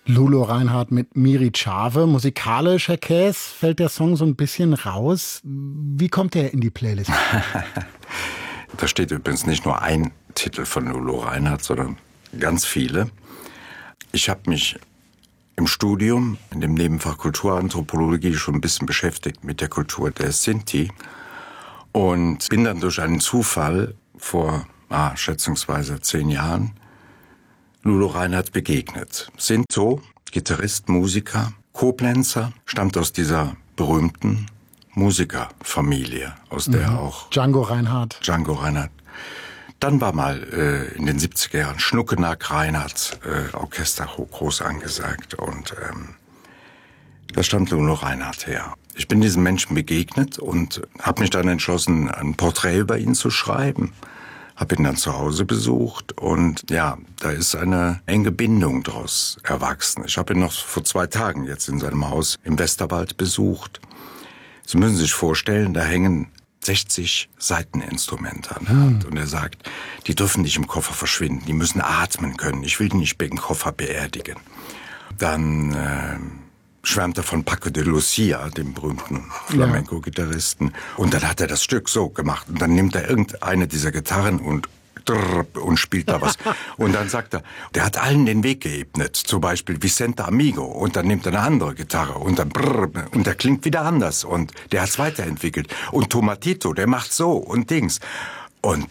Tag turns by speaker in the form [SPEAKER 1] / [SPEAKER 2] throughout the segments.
[SPEAKER 1] Lulu Reinhardt mit Miri Tchave. Musikalisch, Herr Käs, fällt der Song so ein bisschen raus. Wie kommt der in die Playlist?
[SPEAKER 2] Da steht übrigens nicht nur ein Titel von Lulu Reinhardt, sondern ganz viele. Ich habe mich im Studium, in dem Nebenfach Kulturanthropologie, schon ein bisschen beschäftigt mit der Kultur der Sinti und bin dann durch einen Zufall vor schätzungsweise 10 Jahren Lulu Reinhardt begegnet. Sinto, Gitarrist, Musiker, Koblenzer, stammt aus dieser berühmten Musikerfamilie, aus der auch
[SPEAKER 1] Django Reinhardt.
[SPEAKER 2] Dann war mal in den 70er Jahren Schnuckenack Reinhardt Orchester groß angesagt und da stammt Lulu Reinhardt her. Ich bin diesem Menschen begegnet und habe mich dann entschlossen, ein Porträt über ihn zu schreiben. Habe ihn dann zu Hause besucht und ja, da ist eine enge Bindung daraus erwachsen. Ich habe ihn noch vor 2 Tagen jetzt in seinem Haus im Westerwald besucht. Sie müssen sich vorstellen, da hängen 60 Saiteninstrumente an der Hand. Und er sagt, die dürfen nicht im Koffer verschwinden, die müssen atmen können. Ich will die nicht im Koffer beerdigen. Dann schwärmt er von Paco de Lucia, dem berühmten Flamenco-Gitarristen. Und dann hat er das Stück so gemacht. Und dann nimmt er irgendeine dieser Gitarren und spielt da was. Und dann sagt er, der hat allen den Weg geebnet. Zum Beispiel Vicente Amigo. Und dann nimmt er eine andere Gitarre. Und dann und der klingt wieder anders. Und der hat's weiterentwickelt. Und Tomatito, der macht so und Dings. Und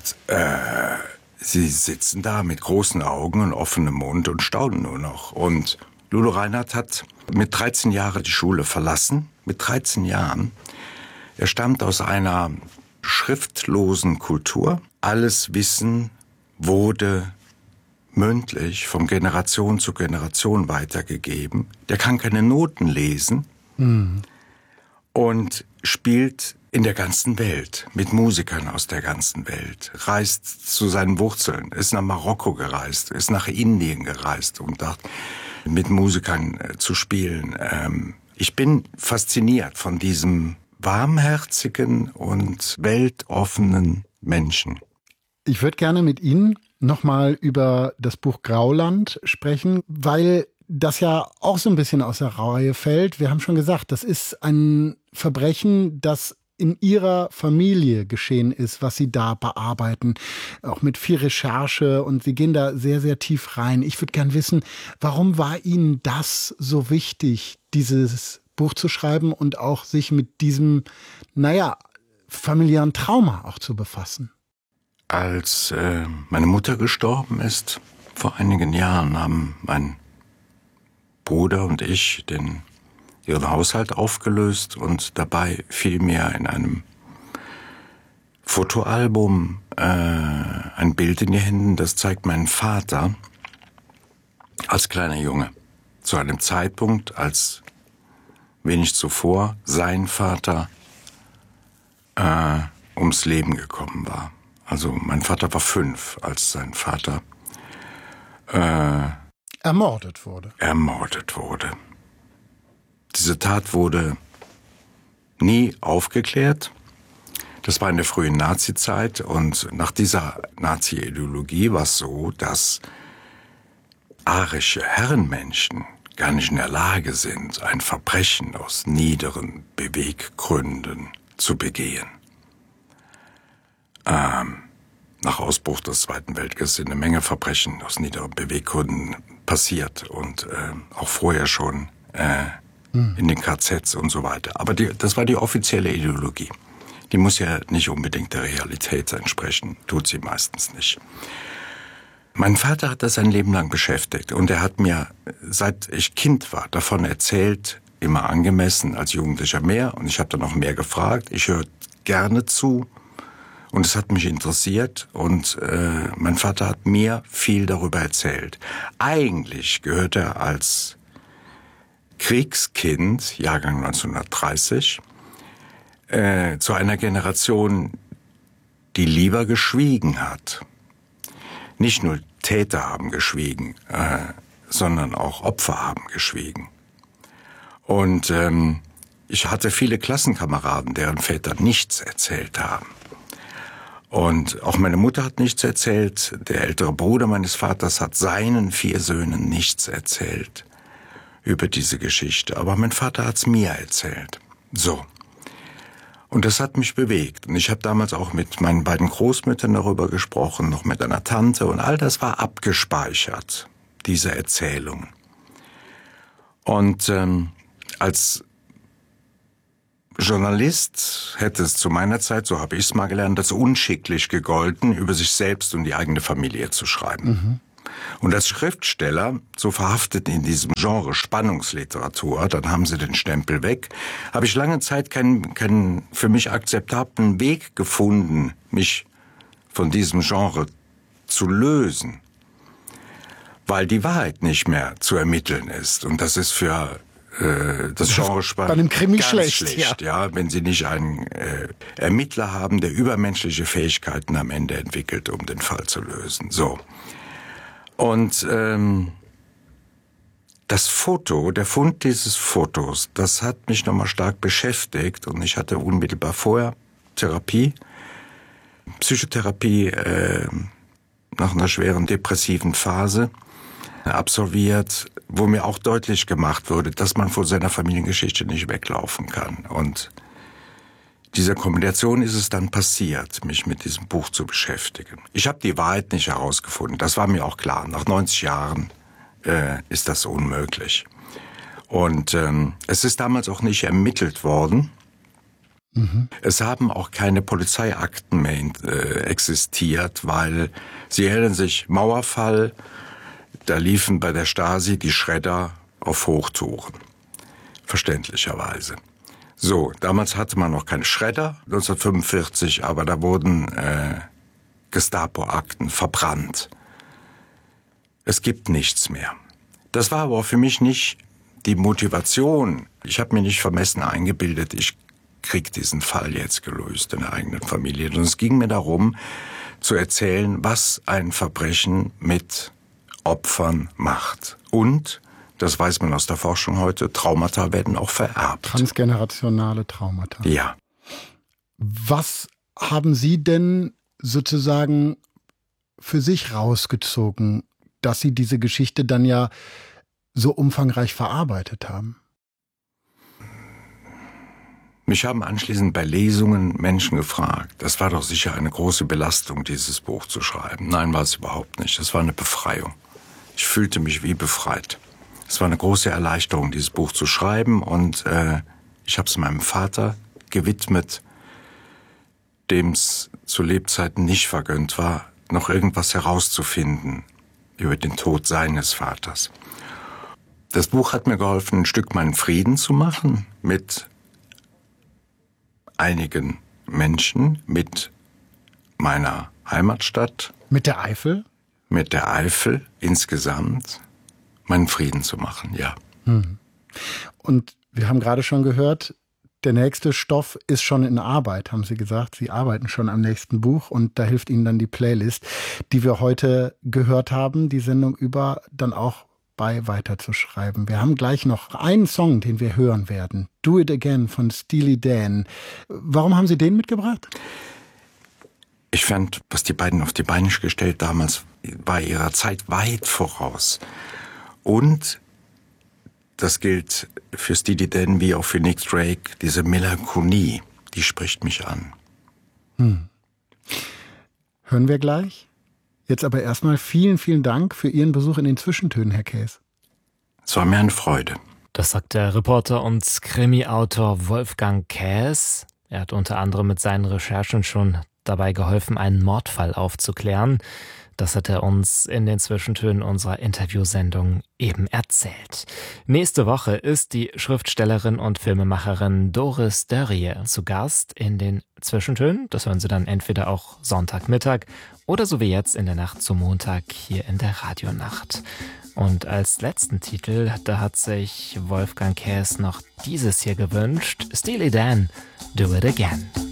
[SPEAKER 2] sie sitzen da mit großen Augen und offenem Mund und staunen nur noch. Und Lulu Reinhardt hat mit 13 Jahren die Schule verlassen. Mit 13 Jahren. Er stammt aus einer schriftlosen Kultur. Alles Wissen wurde mündlich von Generation zu Generation weitergegeben. Der kann keine Noten lesen und spielt in der ganzen Welt, mit Musikern aus der ganzen Welt, reist zu seinen Wurzeln, ist nach Marokko gereist, ist nach Indien gereist, um dort mit Musikern zu spielen. Ich bin fasziniert von diesem warmherzigen und weltoffenen Menschen.
[SPEAKER 1] Ich würde gerne mit Ihnen nochmal über das Buch Grauland sprechen, weil das ja auch so ein bisschen aus der Reihe fällt. Wir haben schon gesagt, das ist ein Verbrechen, das in Ihrer Familie geschehen ist, was Sie da bearbeiten, auch mit viel Recherche, und Sie gehen da sehr, sehr tief rein. Ich würde gern wissen, warum war Ihnen das so wichtig, dieses Buch zu schreiben und auch sich mit diesem, familiären Trauma auch zu befassen?
[SPEAKER 2] Als meine Mutter gestorben ist, vor einigen Jahren, haben mein Bruder und ich ihren Haushalt aufgelöst und dabei fiel mir in einem Fotoalbum ein Bild in die Hände, das zeigt meinen Vater als kleiner Junge. Zu einem Zeitpunkt, als wenig zuvor sein Vater ums Leben gekommen war. Also mein Vater war 5, als sein Vater
[SPEAKER 1] ermordet wurde.
[SPEAKER 2] Diese Tat wurde nie aufgeklärt. Das war in der frühen Nazi-Zeit und nach dieser Nazi-Ideologie war es so, dass arische Herrenmenschen gar nicht in der Lage sind, ein Verbrechen aus niederen Beweggründen zu begehen. Nach Ausbruch des Zweiten Weltkriegs sind eine Menge Verbrechen aus niederen Beweggründen passiert und auch vorher schon in den KZs und so weiter. Aber das war die offizielle Ideologie. Die muss ja nicht unbedingt der Realität entsprechen, tut sie meistens nicht. Mein Vater hat das sein Leben lang beschäftigt und er hat mir, seit ich Kind war, davon erzählt, immer angemessen, als Jugendlicher mehr, und ich habe dann auch mehr gefragt. Ich höre gerne zu und es hat mich interessiert und mein Vater hat mir viel darüber erzählt. Eigentlich gehört er als Kriegskind, Jahrgang 1930, zu einer Generation, die lieber geschwiegen hat. Nicht nur Täter haben geschwiegen, sondern auch Opfer haben geschwiegen. Und ich hatte viele Klassenkameraden, deren Väter nichts erzählt haben. Und auch meine Mutter hat nichts erzählt. Der ältere Bruder meines Vaters hat seinen 4 Söhnen nichts erzählt. über diese Geschichte. Aber mein Vater hat's mir erzählt. So. Und das hat mich bewegt. Und ich habe damals auch mit meinen beiden Großmüttern darüber gesprochen, noch mit einer Tante. Und all das war abgespeichert, diese Erzählung. Und als Journalist hätte es zu meiner Zeit, so habe ich es mal gelernt, als unschicklich gegolten, über sich selbst und die eigene Familie zu schreiben. Mhm. Und als Schriftsteller, so verhaftet in diesem Genre Spannungsliteratur, dann haben sie den Stempel weg, habe ich lange Zeit keinen für mich akzeptablen Weg gefunden, mich von diesem Genre zu lösen. Weil die Wahrheit nicht mehr zu ermitteln ist. Und das ist für das Genre
[SPEAKER 1] bei einem Krimi
[SPEAKER 2] ganz
[SPEAKER 1] schlecht,
[SPEAKER 2] ja, wenn Sie nicht einen Ermittler haben, der übermenschliche Fähigkeiten am Ende entwickelt, um den Fall zu lösen. So. Und das Foto, der Fund dieses Fotos, das hat mich nochmal stark beschäftigt. Und ich hatte unmittelbar vorher Psychotherapie nach einer schweren depressiven Phase absolviert, wo mir auch deutlich gemacht wurde, dass man vor seiner Familiengeschichte nicht weglaufen kann. Und dieser Kombination ist es dann passiert, mich mit diesem Buch zu beschäftigen. Ich habe die Wahrheit nicht herausgefunden, das war mir auch klar. Nach 90 Jahren ist das unmöglich. Und es ist damals auch nicht ermittelt worden. Mhm. Es haben auch keine Polizeiakten mehr existiert, weil Sie erinnern sich, Mauerfall, da liefen bei der Stasi die Schredder auf Hochtouren. Verständlicherweise. So, damals hatte man noch keine Schredder, 1945, aber da wurden Gestapo-Akten verbrannt. Es gibt nichts mehr. Das war aber für mich nicht die Motivation. Ich habe mir nicht vermessen eingebildet, ich krieg diesen Fall jetzt gelöst in der eigenen Familie. Und es ging mir darum, zu erzählen, was ein Verbrechen mit Opfern macht. Und, das weiß man aus der Forschung heute, Traumata werden auch vererbt.
[SPEAKER 1] Transgenerationale Traumata.
[SPEAKER 2] Ja.
[SPEAKER 1] Was haben Sie denn sozusagen für sich rausgezogen, dass Sie diese Geschichte dann ja so umfangreich verarbeitet haben?
[SPEAKER 2] Mich haben anschließend bei Lesungen Menschen gefragt, das war doch sicher eine große Belastung, dieses Buch zu schreiben. Nein, war es überhaupt nicht. Das war eine Befreiung. Ich fühlte mich wie befreit. Es war eine große Erleichterung, dieses Buch zu schreiben. Und ich habe es meinem Vater gewidmet, dem es zu Lebzeiten nicht vergönnt war, noch irgendwas herauszufinden über den Tod seines Vaters. Das Buch hat mir geholfen, ein Stück meinen Frieden zu machen mit einigen Menschen, mit meiner Heimatstadt.
[SPEAKER 1] Mit der Eifel?
[SPEAKER 2] Mit der Eifel insgesamt meinen Frieden zu machen, ja.
[SPEAKER 1] Und wir haben gerade schon gehört, der nächste Stoff ist schon in Arbeit, haben Sie gesagt. Sie arbeiten schon am nächsten Buch und da hilft Ihnen dann die Playlist, die wir heute gehört haben, die Sendung über, dann auch bei weiterzuschreiben. Wir haben gleich noch einen Song, den wir hören werden. Do It Again von Steely Dan. Warum haben Sie den mitgebracht?
[SPEAKER 2] Ich fand, was die beiden auf die Beine gestellt damals, war ihrer Zeit weit voraus. Und das gilt für Steely Dan wie auch für Nick Drake, diese Melancholie, die spricht mich an.
[SPEAKER 1] Hören wir gleich. Jetzt aber erstmal vielen, vielen Dank für Ihren Besuch in den Zwischentönen, Herr Käs.
[SPEAKER 2] Es war mir eine Freude.
[SPEAKER 3] Das sagt der Reporter und Krimi-Autor Wolfgang Käs. Er hat unter anderem mit seinen Recherchen schon dabei geholfen, einen Mordfall aufzuklären. Das hat er uns in den Zwischentönen unserer Interviewsendung eben erzählt. Nächste Woche ist die Schriftstellerin und Filmemacherin Doris Dörrie zu Gast in den Zwischentönen. Das hören Sie dann entweder auch Sonntagmittag oder so wie jetzt in der Nacht zum Montag hier in der Radionacht. Und als letzten Titel, da hat sich Wolfgang Käs noch dieses hier gewünscht. Steely Dan, Do It Again.